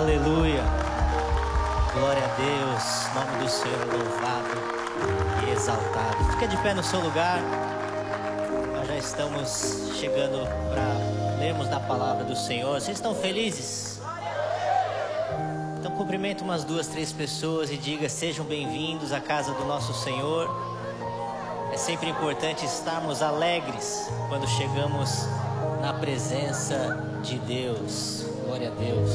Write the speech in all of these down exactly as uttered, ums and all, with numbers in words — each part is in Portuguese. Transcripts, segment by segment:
Aleluia. Glória a Deus. O nome do Senhor é louvado e exaltado. Fica de pé no seu lugar. Nós já estamos chegando para lermos da palavra do Senhor. Vocês estão felizes? Então cumprimenta umas duas, três pessoas e diga: sejam bem-vindos à casa do nosso Senhor. É sempre importante estarmos alegres quando chegamos na presença de Deus. Glória a Deus.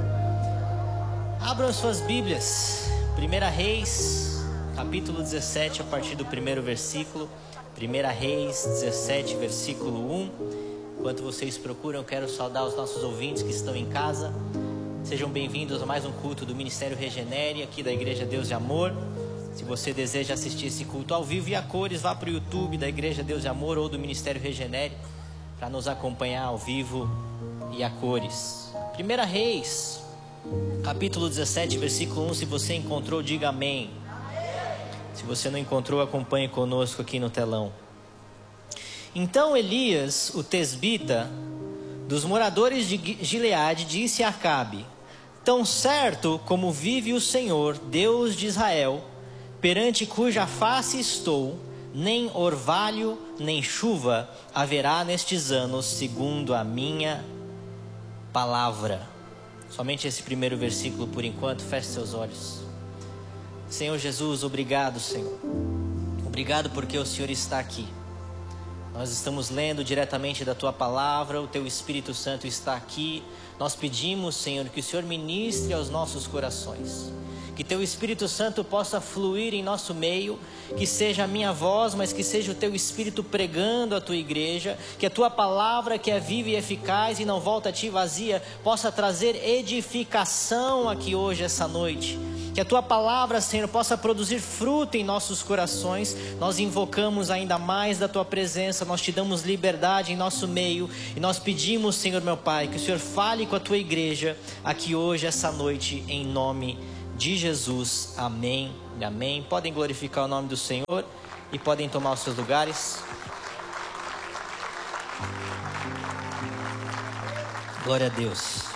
Abram suas Bíblias. Primeira Reis, capítulo dezessete, a partir do primeiro versículo. Primeira Reis dezessete, versículo um. Enquanto vocês procuram, eu quero saudar os nossos ouvintes que estão em casa. Sejam bem-vindos a mais um culto do Ministério Regenere, aqui da Igreja Deus de Amor. Se você deseja assistir esse culto ao vivo e a cores, vá para o YouTube da Igreja Deus de Amor ou do Ministério Regenere para nos acompanhar ao vivo e a cores. Primeira Reis, capítulo dezessete, versículo um. Se você encontrou, diga amém. Se você não encontrou, acompanhe conosco aqui no telão. Então Elias, o tesbita, dos moradores de Gileade, disse a Acabe: tão certo como vive o Senhor, Deus de Israel, perante cuja face estou, nem orvalho, nem chuva haverá nestes anos, segundo a minha palavra. Somente esse primeiro versículo por enquanto. Feche seus olhos. Senhor Jesus, obrigado, Senhor. Obrigado porque o Senhor está aqui. Nós estamos lendo diretamente da Tua palavra, o Teu Espírito Santo está aqui. Nós pedimos, Senhor, que o Senhor ministre aos nossos corações. Que Teu Espírito Santo possa fluir em nosso meio, que seja a minha voz, mas que seja o Teu Espírito pregando a Tua igreja, que a Tua palavra, que é viva e eficaz e não volta a Ti vazia, possa trazer edificação aqui hoje, essa noite. Que a Tua palavra, Senhor, possa produzir fruto em nossos corações. Nós invocamos ainda mais da Tua presença, nós Te damos liberdade em nosso meio e nós pedimos, Senhor meu Pai, que o Senhor fale com a Tua igreja aqui hoje, essa noite, em nome de Jesus, amém e amém. Podem glorificar o nome do Senhor e podem tomar os seus lugares. Glória a Deus.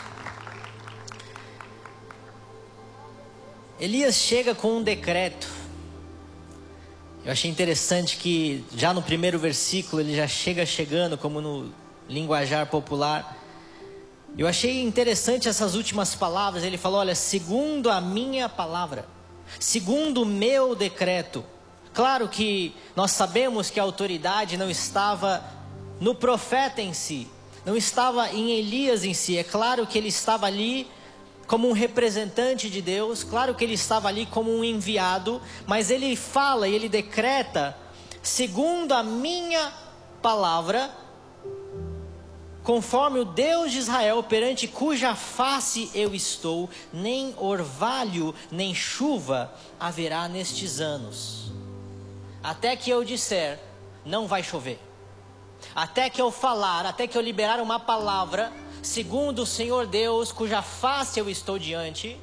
Elias chega com um decreto. Eu achei interessante que já no primeiro versículo ele já chega chegando, como no linguajar popular. Eu achei interessante essas últimas palavras. Ele falou: olha, segundo a minha palavra, segundo o meu decreto. Claro que nós sabemos que a autoridade não estava no profeta em si, não estava em Elias em si. É claro que ele estava ali como um representante de Deus, claro que ele estava ali como um enviado, mas ele fala e ele decreta: segundo a minha palavra, conforme o Deus de Israel, perante cuja face eu estou, nem orvalho, nem chuva haverá nestes anos. Até que eu disser, não vai chover. Até que eu falar, até que eu liberar uma palavra, segundo o Senhor Deus, cuja face eu estou diante,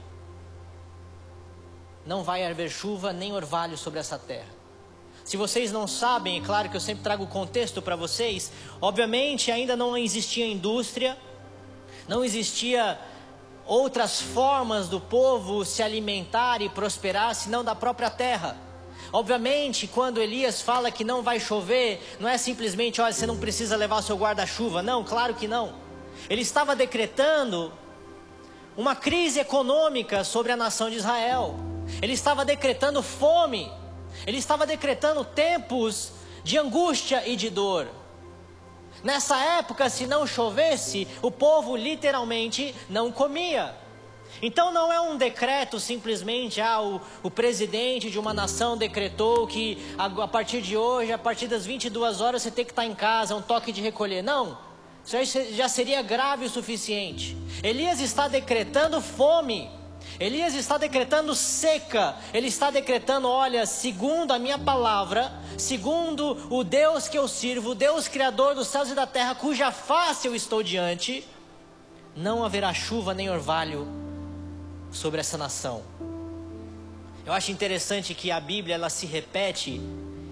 não vai haver chuva, nem orvalho sobre essa terra. Se vocês não sabem, é claro que eu sempre trago o contexto para vocês. Obviamente ainda não existia indústria, não existia outras formas do povo se alimentar e prosperar, senão da própria terra. Obviamente, quando Elias fala que não vai chover, não é simplesmente: olha, você não precisa levar o seu guarda-chuva. Não, claro que não. Ele estava decretando uma crise econômica sobre a nação de Israel. Ele estava decretando fome. Ele estava decretando tempos de angústia e de dor. Nessa época, se não chovesse, o povo literalmente não comia. Então não é um decreto simplesmente: ah, o, o presidente de uma nação decretou que a, a partir de hoje, a partir das vinte e duas horas, você tem que estar em casa, é um toque de recolher. Não, isso já seria grave o suficiente. Elias está decretando fome. Elias está decretando seca. Ele está decretando: olha, segundo a minha palavra, segundo o Deus que eu sirvo, o Deus criador dos céus e da terra, cuja face eu estou diante, não haverá chuva nem orvalho sobre essa nação. Eu acho interessante que a Bíblia, ela se repete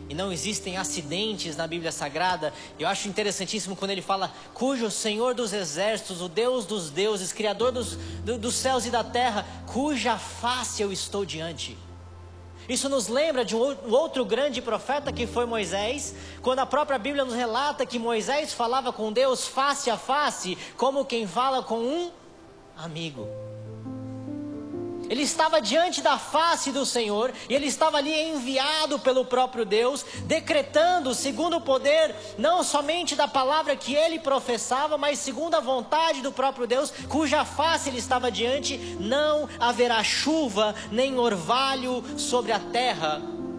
e não existem acidentes na Bíblia Sagrada. Eu acho interessantíssimo quando ele fala, cujo Senhor dos exércitos, o Deus dos deuses, Criador dos, do, dos céus e da terra, cuja face eu estou diante. Isso nos lembra de um outro grande profeta que foi Moisés, quando a própria Bíblia nos relata que Moisés falava com Deus face a face, como quem fala com um amigo. Ele estava diante da face do Senhor, e ele estava ali enviado pelo próprio Deus, decretando segundo o poder, não somente da palavra que ele professava, mas segundo a vontade do próprio Deus, cuja face ele estava diante, não haverá chuva, nem orvalho sobre a terra.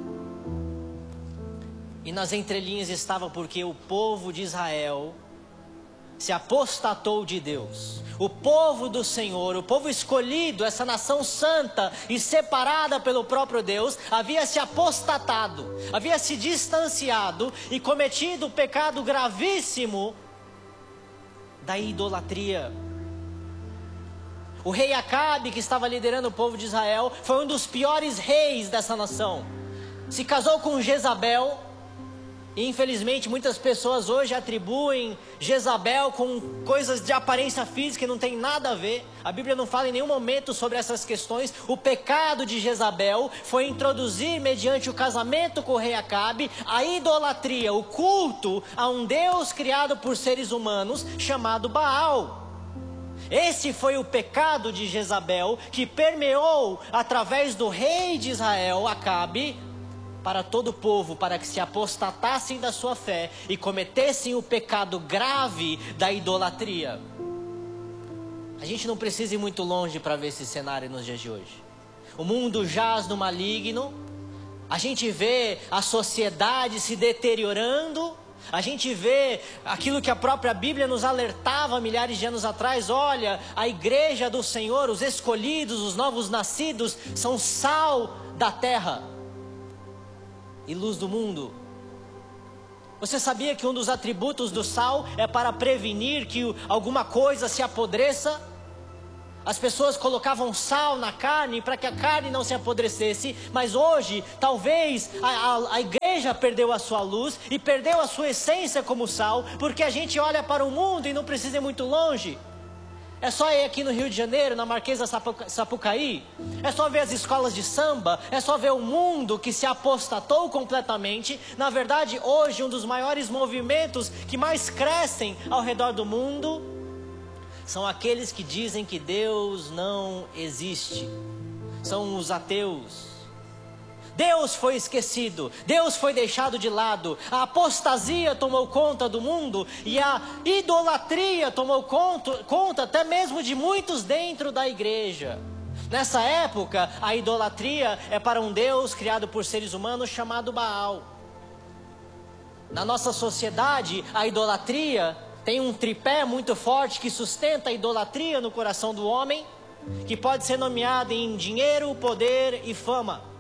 E nas entrelinhas estava porque o povo de Israel se apostatou de Deus. O povo do Senhor, o povo escolhido, essa nação santa e separada pelo próprio Deus, havia se apostatado, havia se distanciado e cometido o pecado gravíssimo da idolatria. O rei Acabe, que estava liderando o povo de Israel, foi um dos piores reis dessa nação. Se casou com Jezabel. E infelizmente muitas pessoas hoje atribuem Jezabel com coisas de aparência física que não tem nada a ver. A Bíblia não fala em nenhum momento sobre essas questões. O pecado de Jezabel foi introduzir, mediante o casamento com o rei Acabe, a idolatria, o culto a um Deus criado por seres humanos chamado Baal. Esse foi o pecado de Jezabel, que permeou através do rei de Israel, Acabe, para todo o povo, para que se apostatassem da sua fé e cometessem o pecado grave da idolatria. A gente não precisa ir muito longe para ver esse cenário nos dias de hoje. O mundo jaz no maligno, a gente vê a sociedade se deteriorando, a gente vê aquilo que a própria Bíblia nos alertava milhares de anos atrás. Olha, a igreja do Senhor, os escolhidos, os novos nascidos, são sal da terra e luz do mundo. Você sabia que um dos atributos do sal é para prevenir que alguma coisa se apodreça? As pessoas colocavam sal na carne para que a carne não se apodrecesse, mas hoje talvez a, a, a igreja perdeu a sua luz e perdeu a sua essência como sal, porque a gente olha para o mundo e não precisa ir muito longe. É só ir aqui no Rio de Janeiro, na Marquesa Sapucaí, é só ver as escolas de samba, é só ver o mundo que se apostatou completamente. Na verdade, hoje um dos maiores movimentos que mais crescem ao redor do mundo são aqueles que dizem que Deus não existe, são os ateus. Deus foi esquecido, Deus foi deixado de lado, a apostasia tomou conta do mundo e a idolatria tomou conta, conta até mesmo de muitos dentro da igreja. Nessa época, a idolatria é para um Deus criado por seres humanos chamado Baal. Na nossa sociedade, a idolatria tem um tripé muito forte que sustenta a idolatria no coração do homem, que pode ser nomeado em dinheiro, poder e fama.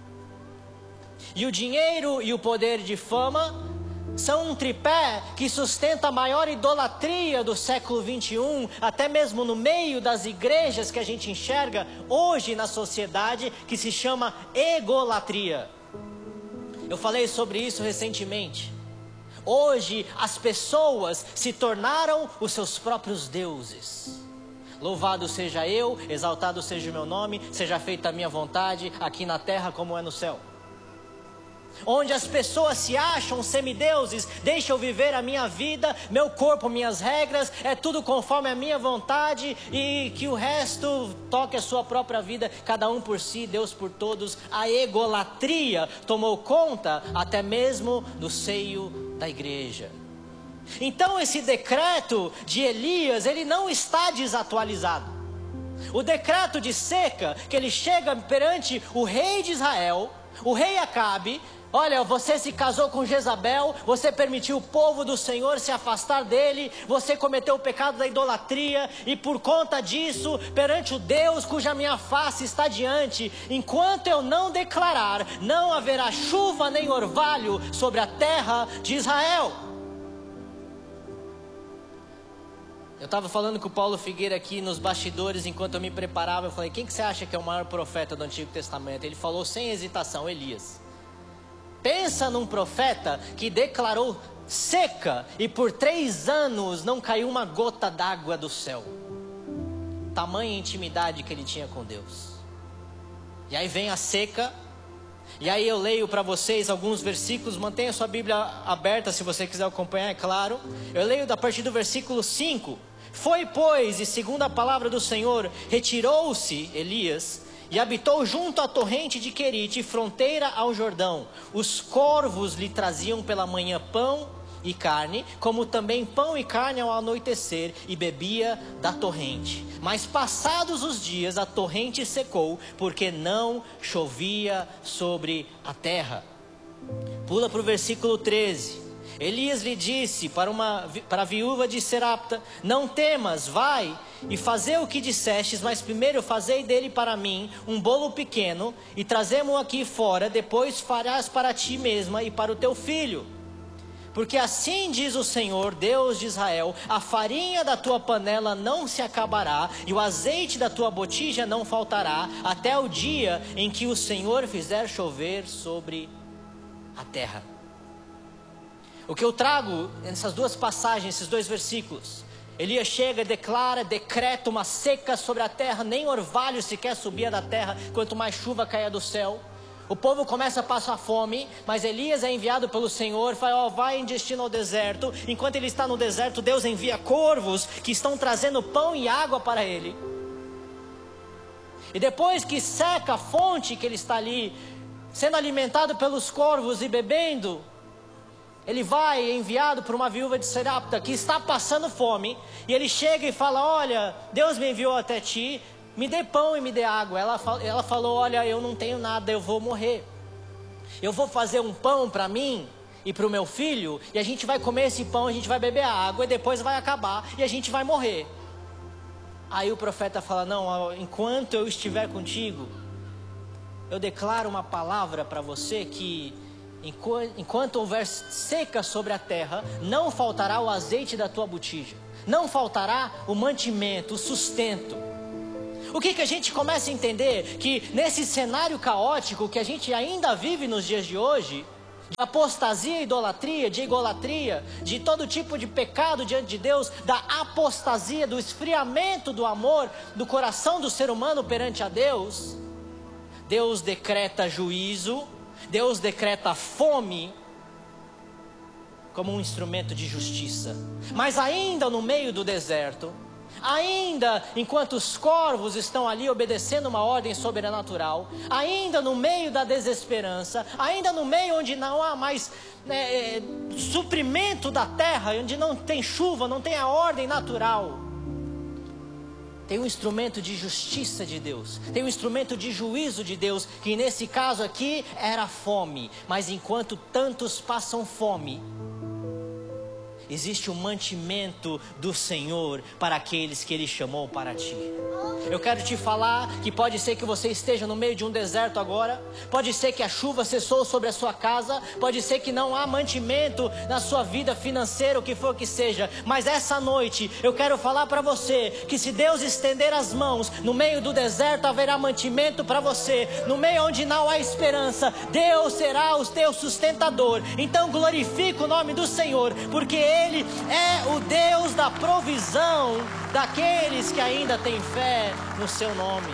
E o dinheiro e o poder de fama são um tripé que sustenta a maior idolatria do século vinte e um, até mesmo no meio das igrejas que a gente enxerga hoje na sociedade, que se chama egolatria. Eu falei sobre isso recentemente. Hoje as pessoas se tornaram os seus próprios deuses. Louvado seja eu, exaltado seja o meu nome, seja feita a minha vontade, aqui na terra como é no céu. Onde as pessoas se acham semideuses, deixa eu viver a minha vida, meu corpo, minhas regras, é tudo conforme a minha vontade, e que o resto toque a sua própria vida, cada um por si, Deus por todos. A egolatria tomou conta até mesmo do seio da igreja. Então esse decreto de Elias, ele não está desatualizado. O decreto de seca, que ele chega perante o rei de Israel, o rei Acabe: olha, você se casou com Jezabel, você permitiu o povo do Senhor se afastar dele, você cometeu o pecado da idolatria, e por conta disso, perante o Deus cuja minha face está diante, enquanto eu não declarar, não haverá chuva nem orvalho sobre a terra de Israel. Eu estava falando com o Paulo Figueira aqui nos bastidores, enquanto eu me preparava. Eu falei: quem que você acha que é o maior profeta do Antigo Testamento? Ele falou sem hesitação: Elias. Pensa num profeta que declarou seca e por três anos não caiu uma gota d'água do céu. Tamanha intimidade que ele tinha com Deus. E aí vem a seca. E aí eu leio para vocês alguns versículos. Mantenha sua Bíblia aberta se você quiser acompanhar, é claro. Eu leio a partir do versículo cinco. Foi, pois, e segundo a palavra do Senhor, retirou-se Elias e habitou junto à torrente de Querite, fronteira ao Jordão. Os corvos lhe traziam pela manhã pão e carne, como também pão e carne ao anoitecer, e bebia da torrente. Mas passados os dias a torrente secou, porque não chovia sobre a terra. Pula para o versículo treze. Elias lhe disse para, uma, para a viúva de Serapta: não temas, vai e fazei o que dissestes, mas primeiro fazei dele para mim um bolo pequeno, e trazemo-o aqui fora, depois farás para ti mesma e para o teu filho. Porque assim diz o Senhor, Deus de Israel: a farinha da tua panela não se acabará, e o azeite da tua botija não faltará, até o dia em que o Senhor fizer chover sobre a terra. O que eu trago nessas duas passagens, esses dois versículos: Elias chega e declara, decreta uma seca sobre a terra, nem orvalho sequer subia da terra, quanto mais chuva caía do céu. O povo começa a passar fome, mas Elias é enviado pelo Senhor, fala: ó, vai em destino ao deserto. Enquanto ele está no deserto, Deus envia corvos que estão trazendo pão e água para ele. E depois que seca a fonte que ele está ali, sendo alimentado pelos corvos e bebendo, ele vai enviado por uma viúva de Serapta que está passando fome. E ele chega e fala: olha, Deus me enviou até ti, me dê pão e me dê água. Ela, ela falou: olha, eu não tenho nada, eu vou morrer. Eu vou fazer um pão para mim e para o meu filho, e a gente vai comer esse pão, a gente vai beber a água, e depois vai acabar, e a gente vai morrer. Aí o profeta fala: não, enquanto eu estiver contigo, eu declaro uma palavra para você que enquanto houver seca sobre a terra, não faltará o azeite da tua botija, não faltará o mantimento, o sustento. O que que a gente começa a entender? Que nesse cenário caótico que a gente ainda vive nos dias de hoje, de apostasia e idolatria, de egolatria, de todo tipo de pecado diante de Deus, da apostasia, do esfriamento do amor do coração do ser humano perante a Deus, Deus decreta juízo, Deus decreta fome como um instrumento de justiça. Mas ainda no meio do deserto, ainda enquanto os corvos estão ali obedecendo uma ordem sobrenatural, ainda no meio da desesperança, ainda no meio onde não há mais né, suprimento da terra, onde não tem chuva, não tem a ordem natural, tem um instrumento de justiça de Deus, tem um instrumento de juízo de Deus, que nesse caso aqui era fome. Mas enquanto tantos passam fome, existe um mantimento do Senhor para aqueles que Ele chamou para ti. Eu quero te falar que pode ser que você esteja no meio de um deserto agora, pode ser que a chuva cessou sobre a sua casa, pode ser que não há mantimento na sua vida financeira, o que for que seja, mas essa noite eu quero falar para você que se Deus estender as mãos, no meio do deserto haverá mantimento para você. No meio onde não há esperança, Deus será o teu sustentador. Então glorifica o nome do Senhor, porque Ele é o Deus da provisão daqueles que ainda têm fé no seu nome.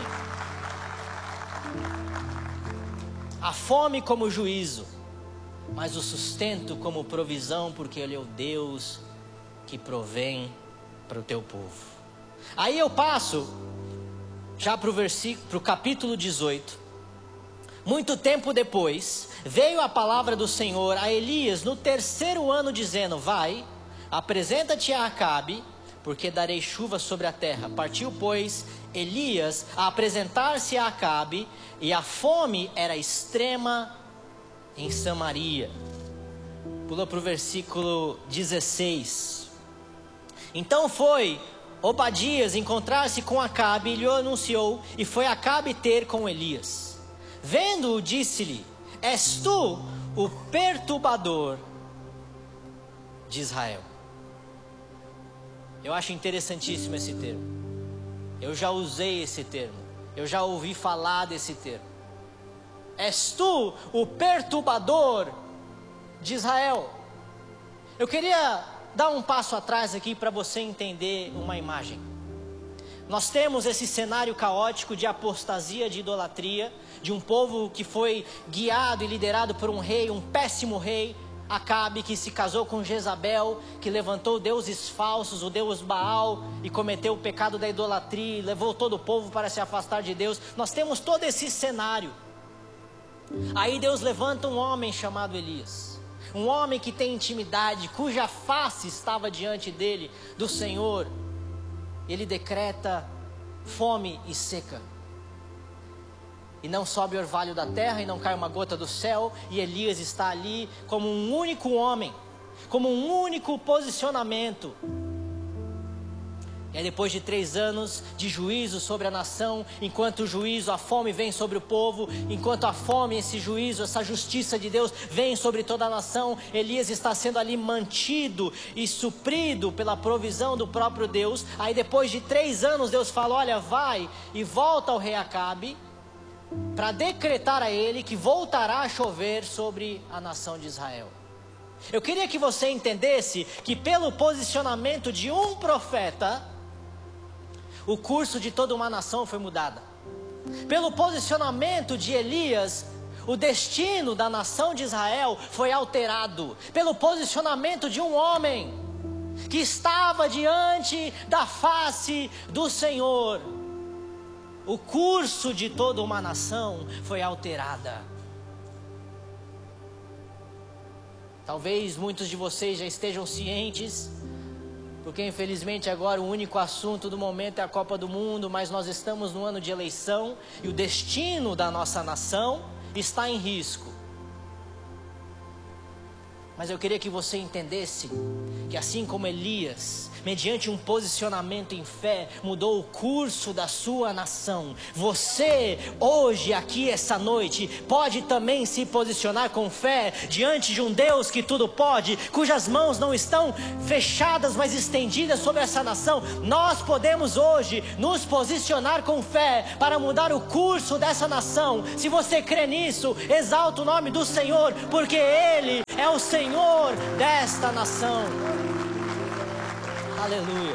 A fome como juízo, mas o sustento como provisão, porque Ele é o Deus que provém para o teu povo. Aí eu passo já para o versículo, para o capítulo dezoito. Muito tempo depois, veio a palavra do Senhor a Elias no terceiro ano, dizendo: vai, apresenta-te a Acabe, porque darei chuva sobre a terra. Partiu, pois, Elias a apresentar-se a Acabe, e a fome era extrema em Samaria. Pula para o versículo dezesseis. Então foi Obadias encontrar-se com Acabe e lhe anunciou, e foi Acabe ter com Elias. Vendo-o, disse-lhe: és tu o perturbador de Israel. Eu acho interessantíssimo esse termo. Eu já usei esse termo. Eu já ouvi falar desse termo. És tu o perturbador de Israel. Eu queria dar um passo atrás aqui para você entender uma imagem. Nós temos esse cenário caótico de apostasia, de idolatria, de um povo que foi guiado e liderado por um rei, um péssimo rei, Acabe, que se casou com Jezabel, que levantou deuses falsos, o deus Baal, e cometeu o pecado da idolatria, e levou todo o povo para se afastar de Deus. Nós temos todo esse cenário. Aí Deus levanta um homem chamado Elias, um homem que tem intimidade, cuja face estava diante dele, do Senhor. Ele decreta fome e seca, e não sobe orvalho da terra, e não cai uma gota do céu, e Elias está ali como um único homem, como um único posicionamento. E aí, depois de três anos de juízo sobre a nação, enquanto o juízo, a fome vem sobre o povo, enquanto a fome, esse juízo, essa justiça de Deus vem sobre toda a nação, Elias está sendo ali mantido e suprido pela provisão do próprio Deus. Aí depois de três anos, Deus fala: olha, vai e volta ao rei Acabe, para decretar a ele que voltará a chover sobre a nação de Israel. Eu queria que você entendesse que pelo posicionamento de um profeta, o curso de toda uma nação foi mudado. Pelo posicionamento de Elias, o destino da nação de Israel foi alterado. Pelo posicionamento de um homem que estava diante da face do Senhor, o curso de toda uma nação foi alterada. Talvez muitos de vocês já estejam cientes, porque infelizmente agora o único assunto do momento é a Copa do Mundo, mas nós estamos no ano de eleição e o destino da nossa nação está em risco. Mas eu queria que você entendesse que assim como Elias, mediante um posicionamento em fé, mudou o curso da sua nação, você hoje aqui essa noite pode também se posicionar com fé diante de um Deus que tudo pode, cujas mãos não estão fechadas mas estendidas sobre essa nação. Nós podemos hoje nos posicionar com fé para mudar o curso dessa nação. Se você crê nisso, exalta o nome do Senhor, porque Ele é o Senhor desta nação. Aleluia.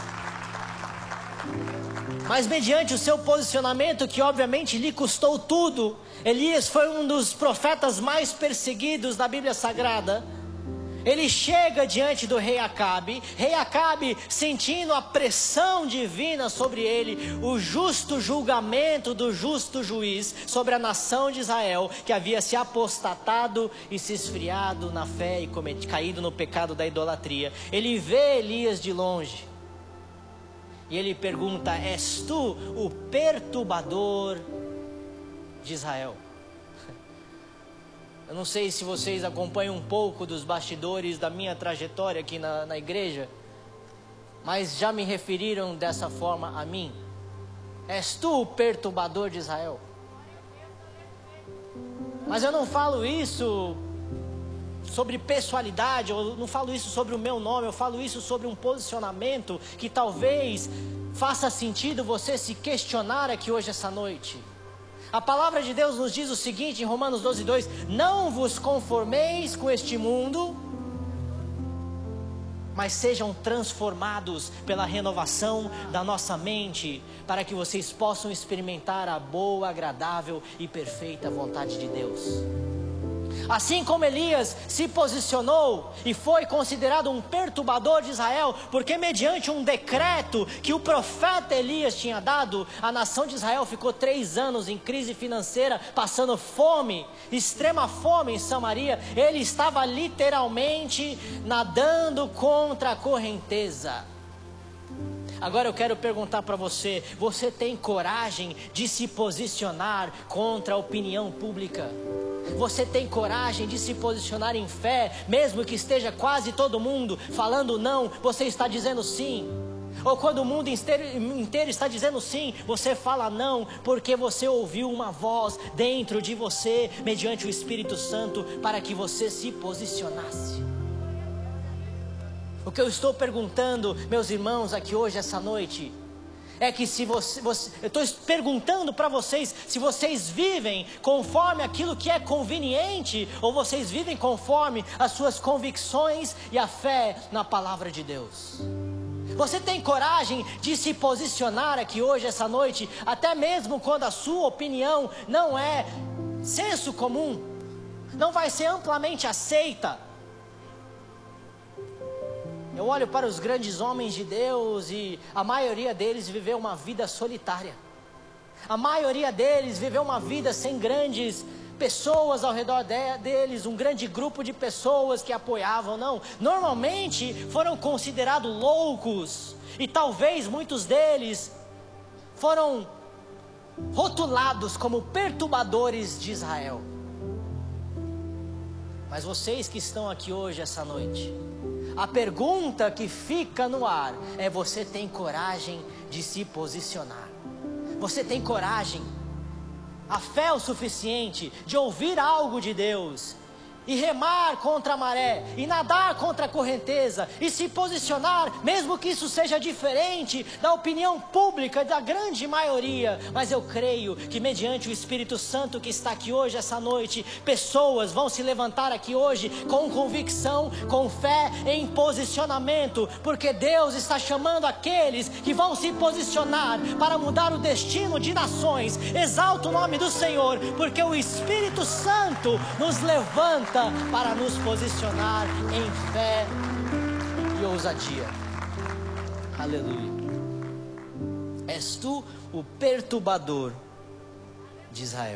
Mas mediante o seu posicionamento, que obviamente lhe custou tudo, Elias foi um dos profetas mais perseguidos da Bíblia Sagrada. Ele chega diante do rei Acabe, rei Acabe sentindo a pressão divina sobre ele, o justo julgamento do justo juiz sobre a nação de Israel, que havia se apostatado e se esfriado na fé e cometido, caído no pecado da idolatria. Ele vê Elias de longe e ele pergunta: és tu o perturbador de Israel? Eu não sei se vocês acompanham um pouco dos bastidores da minha trajetória aqui na, na igreja, mas já me referiram dessa forma a mim. És tu o perturbador de Israel? Mas eu não falo isso sobre pessoalidade, eu não falo isso sobre o meu nome, eu falo isso sobre um posicionamento que talvez faça sentido você se questionar aqui hoje essa noite. A palavra de Deus nos diz o seguinte em Romanos doze, dois: não vos conformeis com este mundo, mas sejam transformados pela renovação da nossa mente, para que vocês possam experimentar a boa, agradável e perfeita vontade de Deus. Assim como Elias se posicionou e foi considerado um perturbador de Israel, porque mediante um decreto que o profeta Elias tinha dado, a nação de Israel ficou três anos em crise financeira, passando fome, extrema fome em Samaria. Ele estava literalmente nadando contra a correnteza. Agora eu quero perguntar para você: você tem coragem de se posicionar contra a opinião pública? Você tem coragem de se posicionar em fé, mesmo que esteja quase todo mundo falando não, você está dizendo sim? Ou quando o mundo inteiro, inteiro está dizendo sim, você fala não, porque você ouviu uma voz dentro de você, mediante o Espírito Santo, para que você se posicionasse. O que eu estou perguntando, meus irmãos, aqui hoje, essa noite, é que se você, você eu estou perguntando para vocês se vocês vivem conforme aquilo que é conveniente ou vocês vivem conforme as suas convicções e a fé na palavra de Deus. Você tem coragem de se posicionar aqui hoje, essa noite, até mesmo quando a sua opinião não é senso comum, não vai ser amplamente aceita? Eu olho para os grandes homens de Deus e a maioria deles viveu uma vida solitária. A maioria deles viveu uma vida sem grandes pessoas ao redor de, deles, um grande grupo de pessoas que apoiavam, não. Normalmente foram considerados loucos e talvez muitos deles foram rotulados como perturbadores de Israel. Mas vocês que estão aqui hoje, essa noite, a pergunta que fica no ar é: você tem coragem de se posicionar? Você tem coragem, a fé o suficiente de ouvir algo de Deus e remar contra a maré, e nadar contra a correnteza, e se posicionar, mesmo que isso seja diferente da opinião pública da grande maioria? Mas eu creio que mediante o Espírito Santo que está aqui hoje, essa noite, pessoas vão se levantar aqui hoje com convicção, com fé, em posicionamento, porque Deus está chamando aqueles que vão se posicionar para mudar o destino de nações. Exalta o nome do Senhor, porque o Espírito Santo nos levanta para nos posicionar em fé e ousadia. Aleluia. És tu o perturbador de Israel.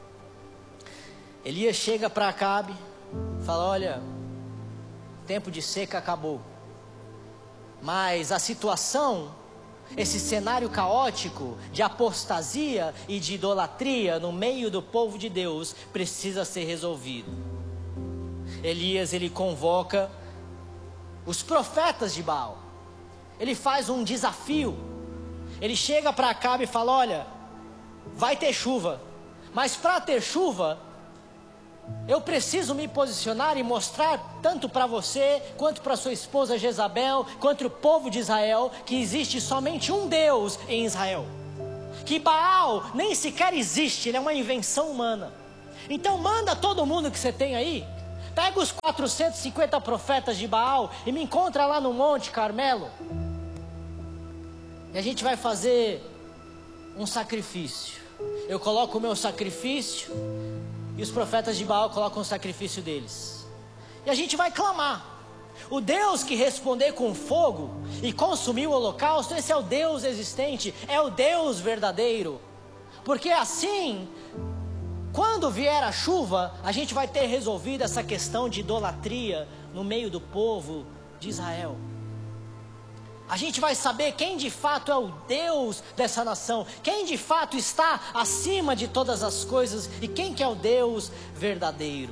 Elias chega para Acabe, fala: olha, tempo de seca acabou, mas a situação, esse cenário caótico de apostasia e de idolatria no meio do povo de Deus precisa ser resolvido. Elias, ele convoca os profetas de Baal. Ele faz um desafio. Ele chega para Acabe e fala: olha, vai ter chuva, mas para ter chuva eu preciso me posicionar e mostrar tanto para você, quanto para sua esposa Jezabel, quanto o povo de Israel, que existe somente um Deus em Israel, que Baal nem sequer existe, ele é uma invenção humana. Então manda todo mundo que você tem aí, pega os quatrocentos e cinquenta profetas de Baal e me encontra lá no Monte Carmelo, e a gente vai fazer um sacrifício. Eu coloco o meu sacrifício e os profetas de Baal colocam o sacrifício deles, e a gente vai clamar. O Deus que responder com fogo e consumir o holocausto, esse é o Deus existente, é o Deus verdadeiro. Porque assim, quando vier a chuva, a gente vai ter resolvido essa questão de idolatria no meio do povo de Israel. A gente vai saber quem de fato é o Deus dessa nação, quem de fato está acima de todas as coisas e quem que é o Deus verdadeiro.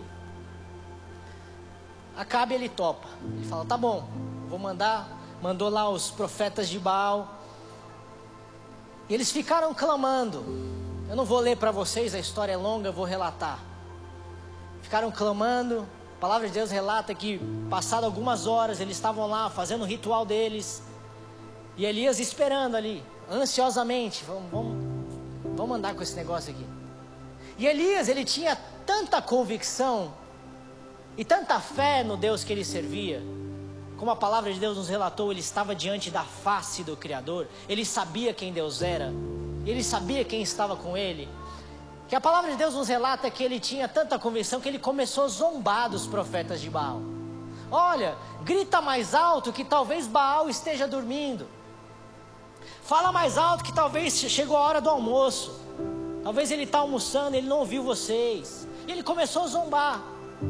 Acabe, ele topa, ele fala: tá bom, vou mandar. Mandou lá os profetas de Baal, e eles ficaram clamando. Eu não vou ler para vocês, a história é longa, eu vou relatar. Ficaram clamando. A palavra de Deus relata que, passado algumas horas, eles estavam lá fazendo o ritual deles, e Elias esperando ali, ansiosamente: vamos, vamos, vamos andar com esse negócio aqui. E Elias, ele tinha tanta convicção e tanta fé no Deus que ele servia, como a palavra de Deus nos relatou, ele estava diante da face do Criador, ele sabia quem Deus era, ele sabia quem estava com ele, que a palavra de Deus nos relata que ele tinha tanta convicção que ele começou a zombar dos profetas de Baal. Olha, grita mais alto que talvez Baal esteja dormindo, fala mais alto que talvez chegou a hora do almoço, talvez ele está almoçando, ele não ouviu vocês. E ele começou a zombar,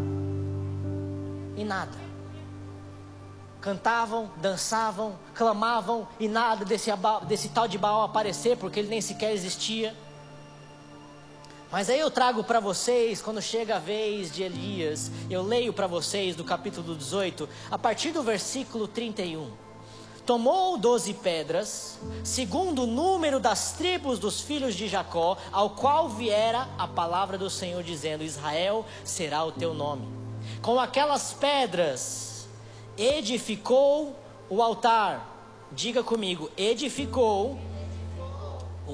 e nada. Cantavam, dançavam, clamavam, e nada desse, desse tal de Baal aparecer, porque ele nem sequer existia. Mas aí eu trago para vocês, quando chega a vez de Elias, eu leio para vocês do capítulo dezoito, a partir do versículo trinta e um. Tomou doze pedras, segundo o número das tribos dos filhos de Jacó, ao qual viera a palavra do Senhor, dizendo: Israel será o teu nome. Com aquelas pedras edificou o altar. Diga comigo: edificou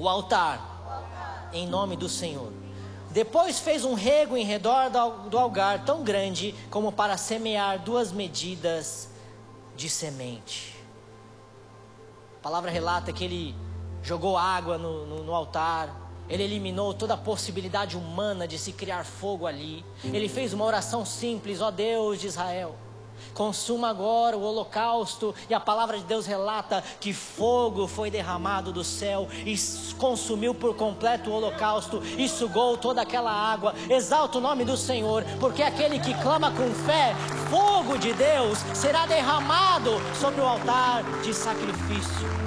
o altar em nome do Senhor. Depois fez um rego em redor do algar tão grande como para semear duas medidas de semente. A palavra relata que ele jogou água no, no, no altar. Ele eliminou toda a possibilidade humana de se criar fogo ali. Ele fez uma oração simples: ó Deus de Israel, consuma agora o holocausto. E a palavra de Deus relata que fogo foi derramado do céu e consumiu por completo o holocausto e sugou toda aquela água. Exalta o nome do Senhor, porque aquele que clama com fé, fogo de Deus será derramado sobre o altar de sacrifício.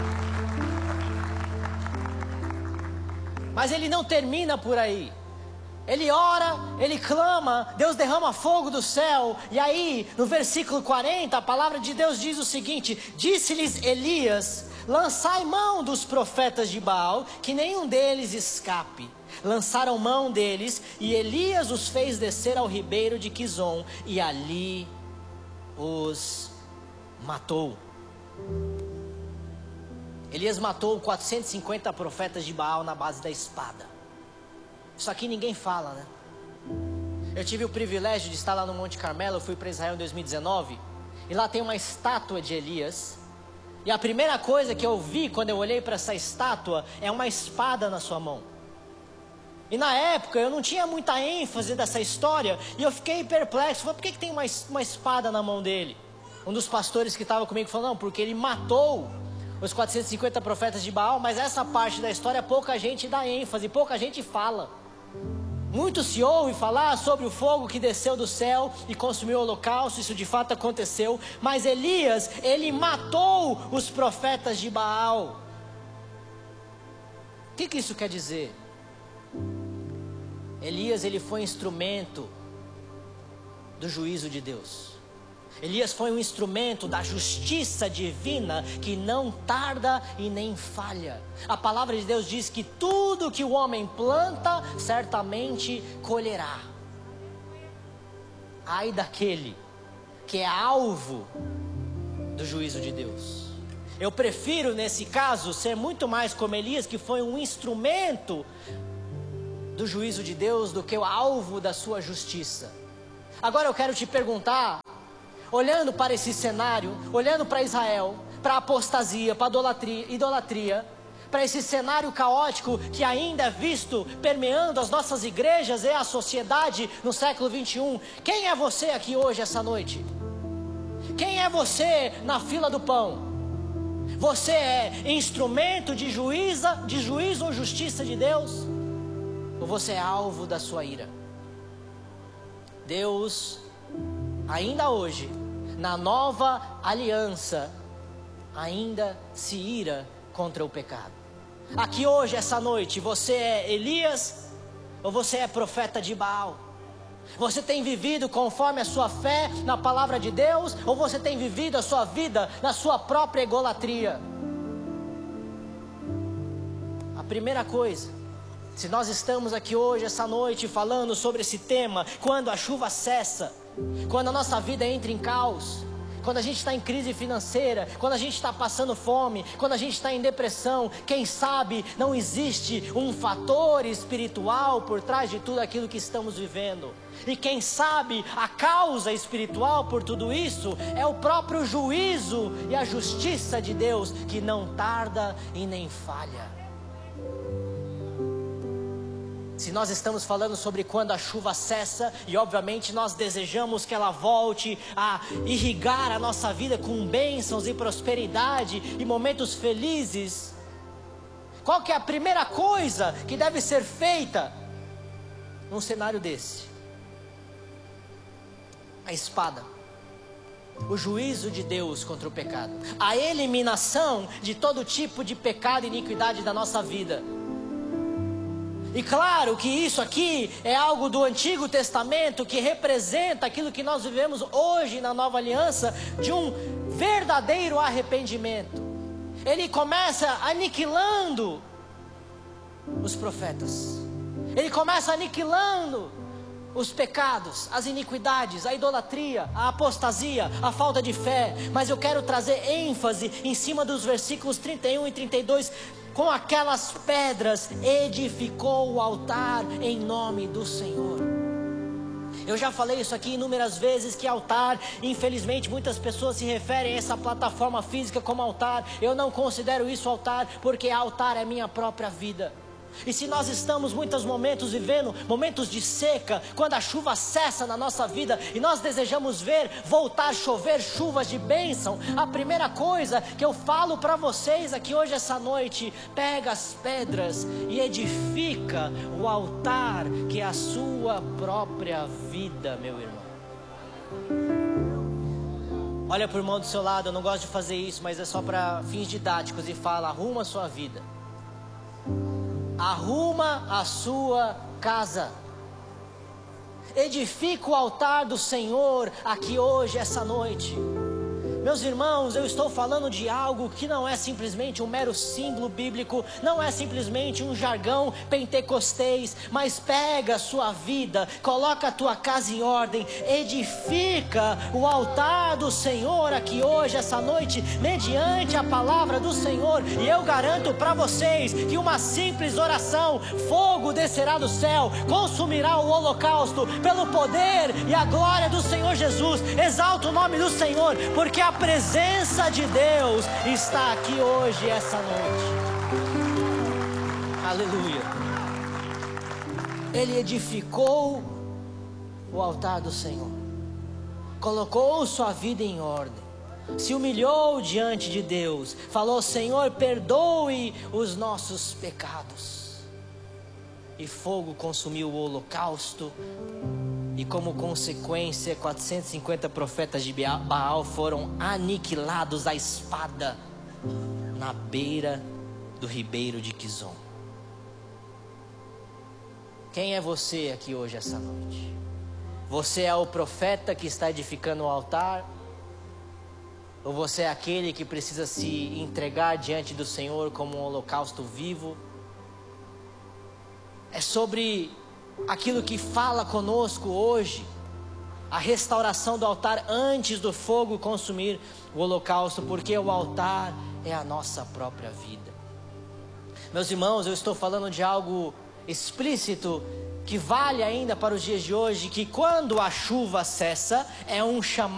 Mas ele não termina por aí. Ele ora, ele clama, Deus derrama fogo do céu. E aí, no versículo quarenta, a palavra de Deus diz o seguinte: disse-lhes Elias: lançai mão dos profetas de Baal, que nenhum deles escape. Lançaram mão deles, e Elias os fez descer ao ribeiro de Quizom, e ali os matou. Elias matou quatrocentos e cinquenta profetas de Baal na base da espada. Isso aqui ninguém fala, né? Eu tive o privilégio de estar lá no Monte Carmelo. Eu fui para Israel em dois mil e dezenove. E lá tem uma estátua de Elias. E a primeira coisa que eu vi quando eu olhei para essa estátua é uma espada na sua mão. E na época eu não tinha muita ênfase dessa história. E eu fiquei perplexo. Falei, por que, que tem uma, uma espada na mão dele? Um dos pastores que estava comigo falou: não, porque ele matou os quatrocentos e cinquenta profetas de Baal. Mas essa parte da história pouca gente dá ênfase, pouca gente fala. Muito se ouve falar sobre o fogo que desceu do céu e consumiu o holocausto. Isso de fato aconteceu. Mas Elias, ele matou os profetas de Baal. O que, que isso quer dizer? Elias, ele foi instrumento do juízo de Deus. Elias foi um instrumento da justiça divina que não tarda e nem falha. A palavra de Deus diz que tudo que o homem planta, certamente colherá. Ai daquele que é alvo do juízo de Deus. Eu prefiro nesse caso ser muito mais como Elias, que foi um instrumento do juízo de Deus, do que o alvo da sua justiça. Agora eu quero te perguntar, olhando para esse cenário, olhando para Israel, para a apostasia, para a idolatria, idolatria, para esse cenário caótico que ainda é visto permeando as nossas igrejas e a sociedade no século vinte e um, quem é você aqui hoje, essa noite? Quem é você na fila do pão? Você é instrumento de juíza, de juízo ou justiça de Deus? Ou você é alvo da sua ira? Deus, ainda hoje, na nova aliança, ainda se ira contra o pecado. Aqui hoje, essa noite, você é Elias ou você é profeta de Baal? Você tem vivido conforme a sua fé na palavra de Deus, ou você tem vivido a sua vida na sua própria egolatria? A primeira coisa, se nós estamos aqui hoje, essa noite, falando sobre esse tema, quando a chuva cessa, quando a nossa vida entra em caos, quando a gente está em crise financeira, quando a gente está passando fome, quando a gente está em depressão, quem sabe não existe um fator espiritual por trás de tudo aquilo que estamos vivendo. E quem sabe a causa espiritual por tudo isso é o próprio juízo e a justiça de Deus, que não tarda e nem falha. Se nós estamos falando sobre quando a chuva cessa, e obviamente nós desejamos que ela volte a irrigar a nossa vida com bênçãos e prosperidade e momentos felizes, qual que é a primeira coisa que deve ser feita num cenário desse? A espada, o juízo de Deus contra o pecado, a eliminação de todo tipo de pecado e iniquidade da nossa vida. E claro que isso aqui é algo do Antigo Testamento, que representa aquilo que nós vivemos hoje na Nova Aliança, de um verdadeiro arrependimento. Ele começa aniquilando os profetas, ele começa aniquilando os pecados, as iniquidades, a idolatria, a apostasia, a falta de fé. Mas eu quero trazer ênfase em cima dos versículos trinta e um e trinta e dois, com aquelas pedras, edificou o altar em nome do Senhor. Eu já falei isso aqui inúmeras vezes, que altar, infelizmente muitas pessoas se referem a essa plataforma física como altar. Eu não considero isso altar, porque altar é minha própria vida. E se nós estamos muitos momentos vivendo momentos de seca, quando a chuva cessa na nossa vida e nós desejamos ver voltar a chover chuvas de bênção, a primeira coisa que eu falo para vocês aqui hoje essa noite: pega as pedras e edifica o altar que é a sua própria vida, meu irmão. Olha para o irmão do seu lado, eu não gosto de fazer isso, mas é só para fins didáticos, e fala: arruma a sua vida. Arruma a sua casa. Edifica o altar do Senhor aqui hoje, essa noite. Meus irmãos, eu estou falando de algo que não é simplesmente um mero símbolo bíblico, não é simplesmente um jargão pentecostês, mas pega a sua vida, coloca a tua casa em ordem, edifica o altar do Senhor aqui hoje, essa noite, mediante a palavra do Senhor. E eu garanto para vocês que uma simples oração, fogo descerá do céu, consumirá o holocausto, pelo poder e a glória do Senhor Jesus. Exalta o nome do Senhor, porque a presença de Deus está aqui hoje, essa noite. Aleluia. Ele edificou o altar do Senhor, colocou sua vida em ordem, se humilhou diante de Deus, falou: Senhor, perdoe os nossos pecados. E fogo consumiu o holocausto. E como consequência, quatrocentos e cinquenta profetas de Baal foram aniquilados à espada na beira do ribeiro de Quizon. Quem é você aqui hoje, essa noite? Você é o profeta que está edificando o altar? Ou você é aquele que precisa se entregar diante do Senhor como um holocausto vivo? É sobre aquilo que fala conosco hoje, a restauração do altar antes do fogo consumir o holocausto, porque o altar é a nossa própria vida. Meus irmãos, eu estou falando de algo explícito que vale ainda para os dias de hoje, que quando a chuva cessa, é um chamado